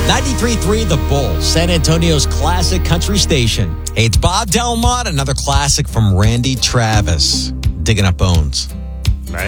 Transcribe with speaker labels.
Speaker 1: 93.3 The Bull, San Antonio's classic country station. Hey, it's Bob Delmont, another classic from Randy Travis, Digging Up Bones.